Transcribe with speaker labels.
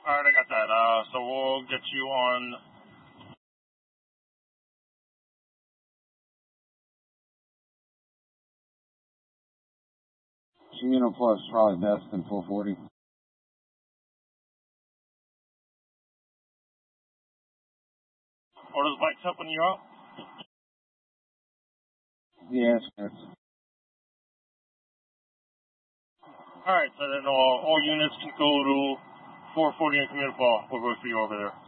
Speaker 1: Alright, I got that. So we'll get you on.
Speaker 2: Camino Plus probably best than 440.
Speaker 1: Order the bikes up when you're out?
Speaker 2: Yes, sir.
Speaker 1: Alright, so then all units can go to 440 and Camino Plus. We'll work for you over there.